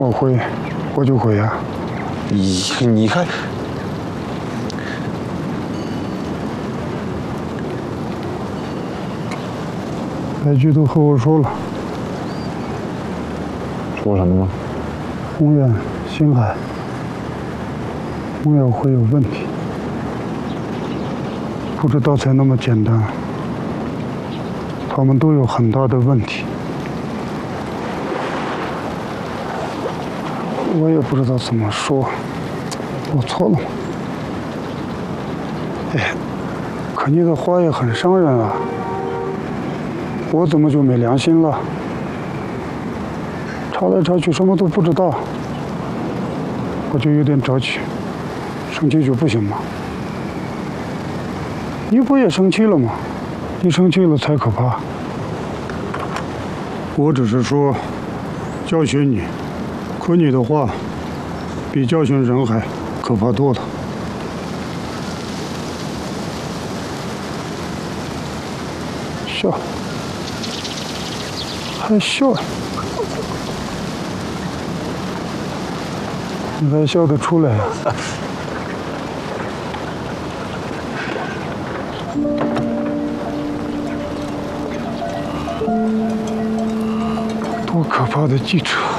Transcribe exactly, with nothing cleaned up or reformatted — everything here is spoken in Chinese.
我会，我就会呀。 你你看， 白居都和我说了， 说什么了？ 宏远、星海、莫要会有问题，不知道才那么简单，他们都有很大的问题。我也不知道怎么说，我错了吗？哎，可你的话也很伤人啊，我怎么就没良心了？查来查去什么都不知道，我就有点着急，生气就不行吗？你不也生气了吗？你生气了才可怕。我只是说教训你，可你的话比教训人还可怕多了。笑，还笑？你还笑得出来啊？多可怕的记者！